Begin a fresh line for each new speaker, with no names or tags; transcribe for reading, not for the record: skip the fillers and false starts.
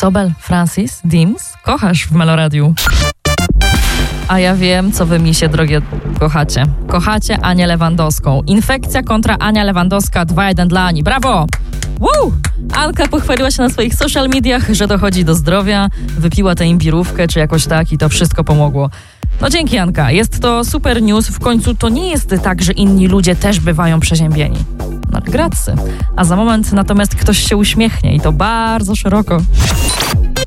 Sobel, Francis, Dims, kochasz w Meloradiu. A ja wiem, co wy misie, drogie, kochacie. Kochacie Anię Lewandowską. Infekcja kontra Ania Lewandowska, 2-1 dla Ani. Brawo! Woo! Anka pochwaliła się na swoich social mediach, że dochodzi do zdrowia, wypiła tę imbirówkę czy jakoś tak i to wszystko pomogło. No dzięki, Anka. Jest to super news. W końcu to nie jest tak, że inni ludzie też bywają przeziębieni. No gracy. A za moment natomiast ktoś się uśmiechnie i to bardzo szeroko.